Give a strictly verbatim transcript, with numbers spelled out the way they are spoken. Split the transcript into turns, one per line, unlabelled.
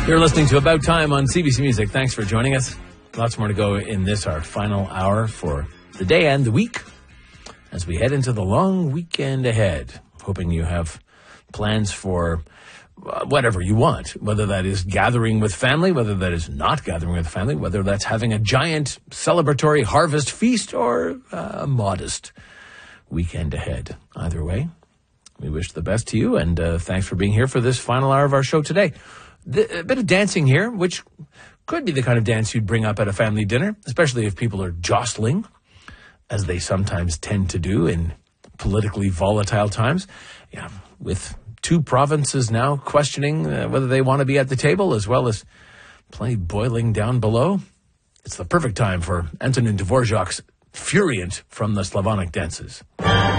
You're listening to About Time on C B C Music. Thanks for joining us. Lots more to go in this, our final hour for the day and the week as we head into the long weekend ahead. Hoping you have plans for uh, whatever you want, whether that is gathering with family, whether that is not gathering with family, whether that's having a giant celebratory harvest feast or uh, a modest weekend ahead. Either way, we wish the best to you, and uh, thanks for being here for this final hour of our show today. The, a bit of dancing here, which could be the kind of dance you'd bring up at a family dinner, especially if people are jostling, as they sometimes tend to do in politically volatile times. Yeah, with two provinces now questioning uh, whether they want to be at the table, as well as plenty boiling down below. It's the perfect time for Antonin Dvorak's Furient from the Slavonic Dances.